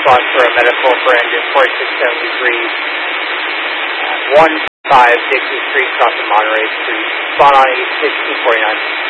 response for a medical for engine 4673, 15 Dixie Street, south of Monterey Street. Spawn on 81649.